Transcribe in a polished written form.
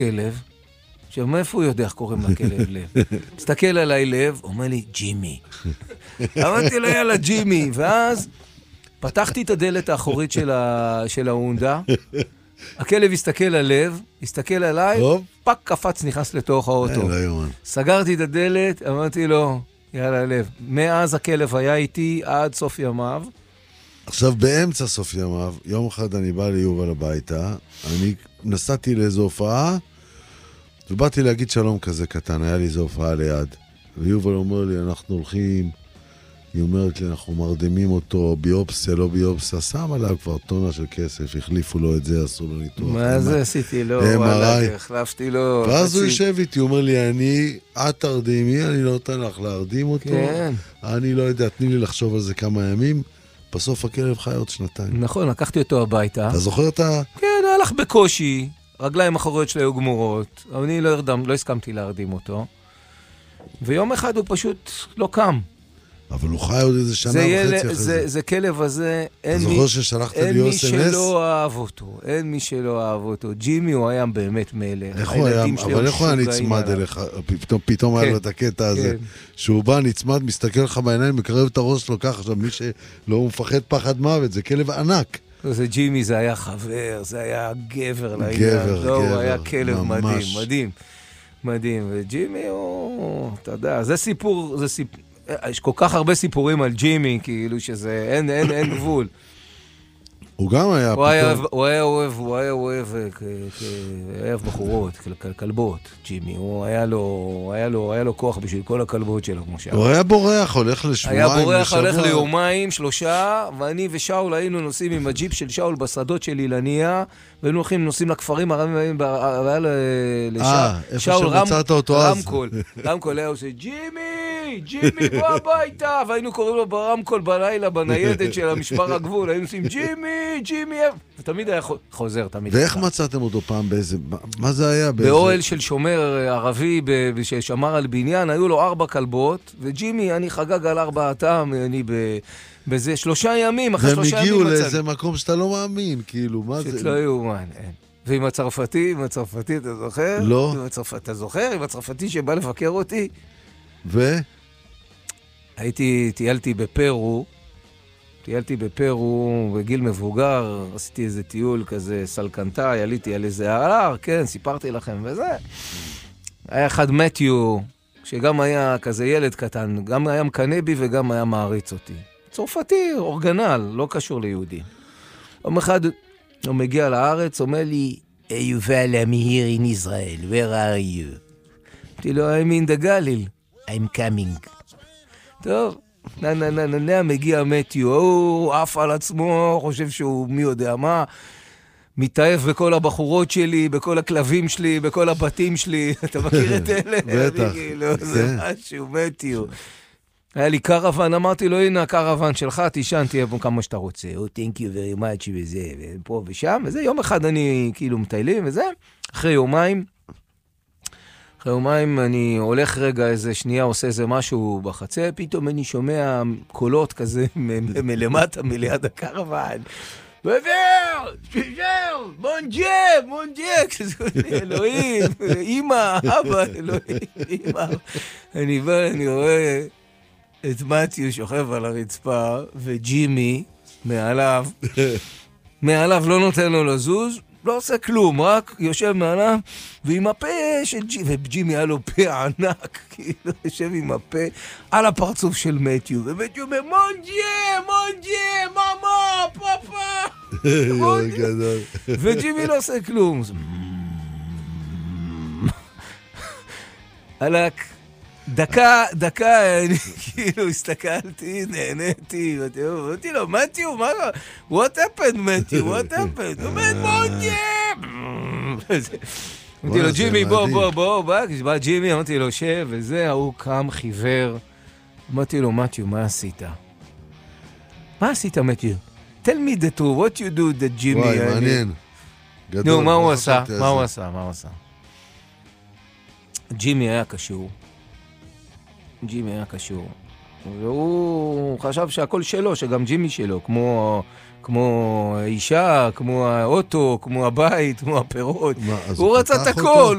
כלב, עכשיו, מאיפה הוא יודע איך קוראים לכלב לב? מסתכל עליי לב, אומר לי, ג'ימי. אמרתי לו, יאללה, ג'ימי. ואז פתחתי את הדלת האחורית של האונדה, הכלב הסתכל על לב, הסתכל עליי, פק קפץ, נכנס לתוך האוטו. סגרתי את הדלת, אמרתי לו, יאללה, לב. מאז הכלב היה איתי עד סוף ימיו. עכשיו, באמצע סוף ימיו, יום אחד אני בא ליובל הביתה, אני נסעתי לאיזו הופעה, ובאתי להגיד שלום כזה קטן, היה לי איזו הופעה ליד. ויובל אומר לי, אנחנו הולכים, היא אומרת לי, אנחנו מרדמים אותו, ביופסיה, לא ביופסיה, שם עליו כבר טונה של כסף, החליפו לו את זה, עשו לו ניתוח. מה זה עשיתי לו? החלפתי לו. ואז הוא יושב איתי, הוא אומר לי, את תרדימי, אני לא נותן לך להרדים אותו. כן. אני לא יודע, תני לי לחשוב על זה כמה ימים. בסוף הכלב חי עוד 2 נכון, לקחתי אותו הביתה. אתה זוכר את ה... כן, הלך בקושי, רגליים אחוריות שלי היו גמורות, אבל אני לא הסכמתי להרדים אותו. ויום אחד הוא פשוט לא קם. אבל הוא חי עוד איזה שנה וחצי אחרי זה. זה כלב הזה, אתה זוכר ששלחת לי אין מי SMS? שלא אהב אותו, אין מי שלא אהב אותו. ג'ימי הוא היה באמת מלך. איך הוא היה, אבל איך הוא היה נצמד אליך? פתאום היה לו את הקטע הזה. שהוא בא, נצמד, מסתכל לך בעיניים, מקרב את הראש שלו ככה. עכשיו, מי שלא מפחד פחד מוות, זה כלב ענק. זה ג'ימי, זה היה חבר, זה היה גבר לעניין. גבר. הוא היה כלב מדהים. מדהים. וג'ימי הוא, אתה יודע, זה סיפור, יש כל כך הרבה סיפורים על ג'ימי, כאילו שזה, אין גבול. הוא גם היה פתאום... הוא היה אוהב בחורות, כלבות, ג'ימי. הוא היה לו כוח בשביל כל הכלבות שלו, כמו שאמר. הוא היה בורח, הולך לשבועיים, היה בורח, הולך ליומיים, 3, ואני ושאול היינו נוסעים עם הג'יפ של שאול בשדות של אילניה, והיינו הולכים נוסעים לכפרים הרבים, והיה איפה שמצאת אותו אז. רמקול היה עושה, ג'ימי, בוא הביתה, והיינו קוראים לו ברמקול בלילה, בניידת של המשמר הגבול, היינו עושים, ג'ימי, ותמיד היה חוזר, תמיד. ואיך מצאתם אותו פעם באיזה, מה זה היה? באוהל של שומר ערבי ששמר על בניין, היו לו 4 כלבות, וג'ימי, אני חגג על 4 אני בזה 3 ימים, אחרי 3 ימים והם הגיעו לאיזה מקום שאתה לא מאמין, כאילו, מה זה? שלא יאומן, אין. ועם הצרפתי, אתה זוכר? לא. אתה זוכר? עם הצרפתי שבא לבקר אותי? טיילתי בפרו בגיל מבוגר, עשיתי איזה טיול כזה סלקנטאי, עליתי על איזה הר, כן, סיפרתי לכם וזה. היה אחד מתיו, שגם היה כזה ילד קטן, גם היה מקנה בי וגם היה מעריץ אותי. צרפתי, אורגנל, לא קשור ליהודי. יום אחד הוא מגיע לארץ, אומר לי, יובל, I'm here in Israel, where are you? אמרתי לו, I'm in the Galil, I'm coming. טוב, מגיע מתיו, הוא עף על עצמו, חושב שהוא מי יודע מה, מתאהב בכל הבחורות שלי, בכל הכלבים שלי, בכל הבתים שלי, אתה מכיר את אלה? בטח. זה משהו, מתיו. היה לי קרוון, אמרתי לו, הנה הקרוון שלך, תישן, תהיה פה כמה שאתה רוצה. thank you very much, וזה, ופה ושם, וזה, יום אחד אני כאילו מטיילים, וזה, אחרי יומיים אני הולך רגע איזה שנייה, עושה איזה משהו בחצר, פתאום אני שומע קולות כזה מלמטה, מליד הקרוון. מונג'ה, אלוהים, אמא, אבא, אלוהים, אמא. אני בא, אני רואה את מתיו שוכב על הרצפה, וג'ימי מעליו לא נותן לו לזוז, לא עושה כלום, רק יושב מעליו, ועם הפה של ג'ימי, וג'ימי היה לו פה ענק, כאילו יושב עם הפה על הפרצוף של מתיו, ומתיו אומר, מונג'ה, מאמה, פאפה, וג'ימי לא עושה כלום. עלק, דקה, אני כאילו הסתכלתי, נהניתי, ואמרתי לו, מתיו, מה? What happened, מתיו? What happened? הוא אומר, מונג'ה! אמרתי לו, ג'ימי, בוא, בא ג'ימי, אמרתי לו, שב, וזה, הוא קם חיוור. אמרתי לו, מתיו, מה עשית? מה עשית, מתיו? Tell me the truth, what you do that Jimmy... וואי, מעניין. נו, מה הוא עשה? ג'ימי היה קשור. והוא חשב שהכל שלו, שגם ג'ימי שלו, כמו האישה, כמו האוטו, כמו הבית, כמו הפירות. מה, אז הוא הוא רצה פתח את אותו? הכל,